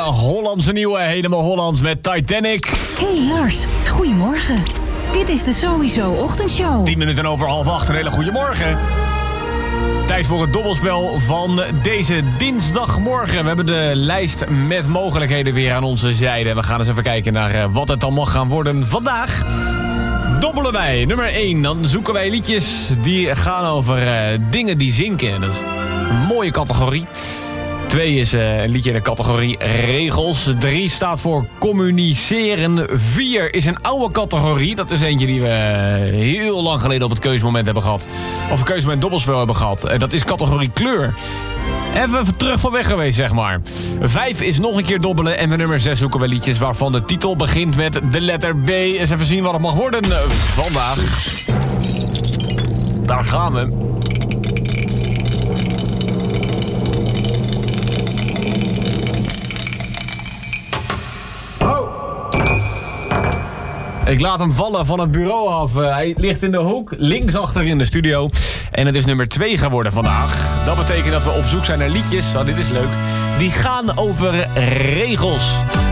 Hollandse nieuwe, helemaal Hollands met Titanic. Hey Lars, goedemorgen. Dit is de Sowieso Ochtendshow. 10 minuten over 7:30, een hele goede morgen. Tijd voor het dobbelspel van deze dinsdagmorgen. We hebben de lijst met mogelijkheden weer aan onze zijde. We gaan eens even kijken naar wat het dan mag gaan worden vandaag. Dobbelen wij. Nummer 1. Dan zoeken wij liedjes die gaan over dingen die zinken. Dat is een mooie categorie. 2 is een liedje in de categorie regels. 3 staat voor communiceren. 4 is een oude categorie. Dat is eentje die we heel lang geleden op het keuzemoment hebben gehad. Of een keuzemoment dobbelspel hebben gehad. Dat is categorie kleur. Even terug van weg geweest, zeg maar. 5 is nog een keer dobbelen. En bij nummer 6 zoeken we liedjes waarvan de titel begint met de letter B. Eens even zien wat het mag worden vandaag. Daar gaan we. Ik laat hem vallen van het bureau af. Hij ligt in de hoek, linksachter in de studio. En het is nummer 2 geworden vandaag. Dat betekent dat we op zoek zijn naar liedjes, dit is leuk, die gaan over regels.